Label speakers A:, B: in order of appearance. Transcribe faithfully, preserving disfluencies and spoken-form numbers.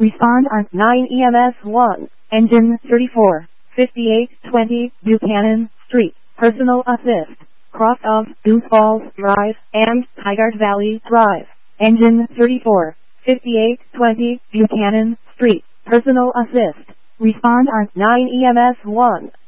A: Respond on
B: nine E M S one.
A: engine thirty-four.
B: fifty-eight twenty Buchanan Street. Personal assist. Cross of Goose Falls Drive and Tigard Valley Drive.
A: Engine thirty-four.
B: fifty-eight twenty Buchanan Street. Personal assist.
A: Respond on
B: nine E M S one.